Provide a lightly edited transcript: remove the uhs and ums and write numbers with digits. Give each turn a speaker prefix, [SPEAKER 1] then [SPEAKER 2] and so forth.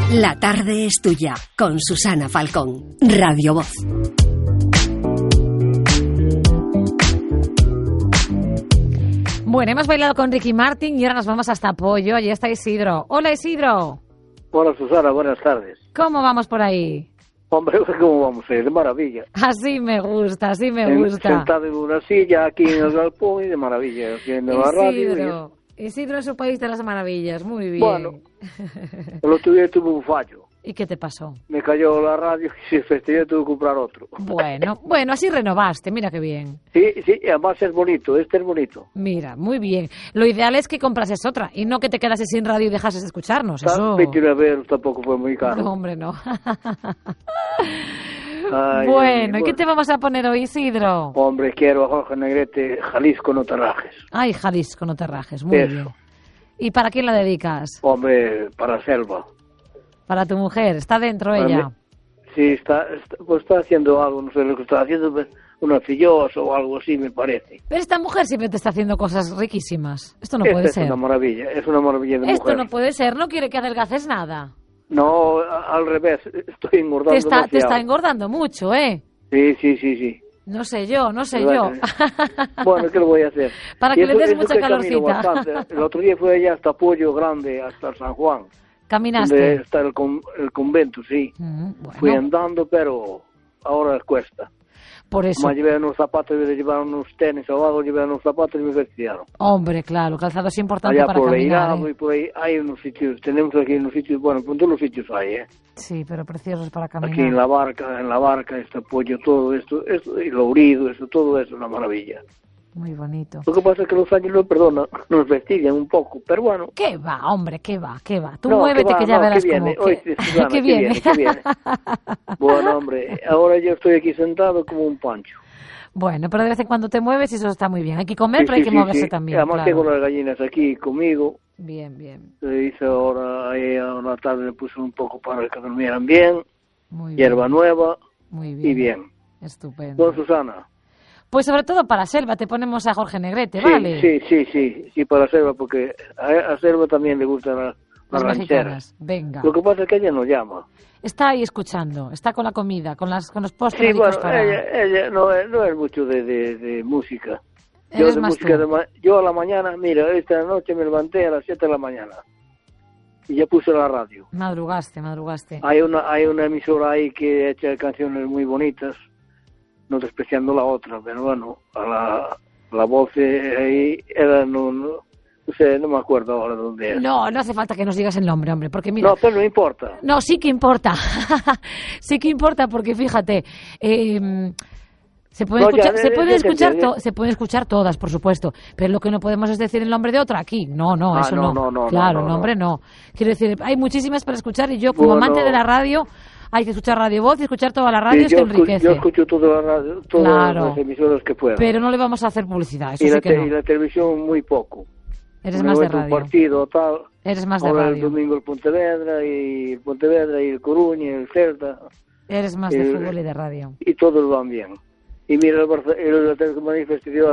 [SPEAKER 1] La tarde es tuya, con Susana Falcón, Radio Voz.
[SPEAKER 2] Bueno, hemos bailado con Ricky Martin y ahora nos vamos hasta Pollo. Allí está Isidro. Hola, Isidro.
[SPEAKER 3] Hola, Susana, buenas tardes.
[SPEAKER 2] ¿Cómo vamos por ahí?
[SPEAKER 3] Hombre, ¿cómo vamos a ir? De maravilla.
[SPEAKER 2] Así me gusta, así me gusta.
[SPEAKER 3] Sentado en una silla aquí en el galpón y de maravilla. Aquí en la radio.
[SPEAKER 2] Isidro es su país de las maravillas, muy bien.
[SPEAKER 3] Bueno, el otro día tuve un fallo.
[SPEAKER 2] ¿Y qué te pasó?
[SPEAKER 3] Me cayó la radio y si festejé tuve que comprar otro.
[SPEAKER 2] Bueno, así renovaste, mira qué bien.
[SPEAKER 3] Sí, además es bonito, este es bonito.
[SPEAKER 2] Mira, muy bien. Lo ideal es que comprases otra y no que te quedases sin radio y dejases de escucharnos. Eso...
[SPEAKER 3] 29 euros tampoco fue muy caro.
[SPEAKER 2] No, hombre, no.
[SPEAKER 3] Ay,
[SPEAKER 2] bueno, ¿y qué te vamos a poner hoy, Isidro?
[SPEAKER 3] Hombre, quiero a Jorge Negrete, Jalisco no te rajes.
[SPEAKER 2] Ay, Jalisco no te rajes, muy bien. ¿Y para quién la dedicas?
[SPEAKER 3] Hombre, para Selva.
[SPEAKER 2] Para tu mujer, ¿está dentro ella?
[SPEAKER 3] Sí, está haciendo algo, no sé lo que está haciendo, una fillosa o algo así, me parece.
[SPEAKER 2] Pero esta mujer siempre te está haciendo cosas riquísimas. Esto no puede ser.
[SPEAKER 3] Es una maravilla de mujer.
[SPEAKER 2] Esto no puede ser, no quiere que adelgaces nada.
[SPEAKER 3] No, al revés, estoy engordando
[SPEAKER 2] te está engordando mucho, ¿eh?
[SPEAKER 3] Sí.
[SPEAKER 2] No sé yo.
[SPEAKER 3] Bueno, ¿qué lo voy a hacer?
[SPEAKER 2] Para que le des mucha calorcita.
[SPEAKER 3] El otro día fue allá hasta Pollo Grande, hasta San Juan.
[SPEAKER 2] ¿Caminaste?
[SPEAKER 3] Donde está el convento, sí.
[SPEAKER 2] Bueno.
[SPEAKER 3] Fui andando, pero ahora cuesta.
[SPEAKER 2] Por eso.
[SPEAKER 3] Como llevé unos zapatos, llevar unos tenis abajo, llevé unos zapatos y me vestieron.
[SPEAKER 2] Hombre, claro, calzado es importante
[SPEAKER 3] allá
[SPEAKER 2] para
[SPEAKER 3] por
[SPEAKER 2] caminar.
[SPEAKER 3] Y por ahí hay unos sitios, tenemos aquí unos sitios, bueno, por todos los sitios hay, ¿eh?
[SPEAKER 2] Sí, pero preciosos para caminar.
[SPEAKER 3] Aquí en la barca, este Pollo, todo esto y lo urido, todo eso es una maravilla.
[SPEAKER 2] Muy bonito.
[SPEAKER 3] Lo que pasa es que los años nos vestigan un poco, pero bueno.
[SPEAKER 2] ¿Qué va, hombre? ¿Qué va? Tú muévete que ya verás cómo.
[SPEAKER 3] ¿Qué viene? Bueno, hombre, ahora yo estoy aquí sentado como un pancho.
[SPEAKER 2] Bueno, pero de vez en cuando te mueves y eso está muy bien. Hay que comer, pero hay que moverse también.
[SPEAKER 3] Además tengo las gallinas aquí conmigo.
[SPEAKER 2] Bien.
[SPEAKER 3] Le hice ahora, ahí a la tarde le puse un poco para que durmieran bien.
[SPEAKER 2] Muy bien.
[SPEAKER 3] Hierba nueva.
[SPEAKER 2] Muy bien.
[SPEAKER 3] Y bien.
[SPEAKER 2] Estupendo.
[SPEAKER 3] Bueno, Susana.
[SPEAKER 2] Pues sobre todo para Selva te ponemos a Jorge Negrete, ¿vale?
[SPEAKER 3] Sí, para Selva, porque a Selva también le gustan las rancheras.
[SPEAKER 2] Venga.
[SPEAKER 3] Lo que pasa es que ella nos llama.
[SPEAKER 2] Está ahí escuchando, está con la comida, con los postres.
[SPEAKER 3] Sí, bueno, ella no es mucho de música. Yo a la mañana, mira, esta noche me levanté a las 7 de la mañana y ya puse la radio.
[SPEAKER 2] Madrugaste.
[SPEAKER 3] Hay una emisora ahí que echa canciones muy bonitas, no despreciando la otra, pero bueno, la voz ahí era, no sé, no me acuerdo ahora dónde es.
[SPEAKER 2] No hace falta que nos digas el nombre, hombre, porque mira...
[SPEAKER 3] No, pero no importa.
[SPEAKER 2] No, sí que importa. Sí que importa porque fíjate, se pueden escuchar todas, por supuesto, pero lo que no podemos es decir el nombre de otra aquí. No, eso no. Claro, el nombre no. Quiero decir, hay muchísimas para escuchar y yo como amante de la radio... Hay que escuchar Radio Voz y escuchar todas las radios que enriquece.
[SPEAKER 3] Yo escucho todas las emisoras que puedo.
[SPEAKER 2] Pero no le vamos a hacer publicidad, eso sí que no.
[SPEAKER 3] Y la televisión muy poco.
[SPEAKER 2] Eres más de radio.
[SPEAKER 3] Un partido tal.
[SPEAKER 2] Eres más de
[SPEAKER 3] radio.
[SPEAKER 2] radio.
[SPEAKER 3] El domingo el Pontevedra y el Coruña y el Celta.
[SPEAKER 2] Eres más de fútbol y de radio.
[SPEAKER 3] Y todos van bien. Y mira el Atlético de Madrid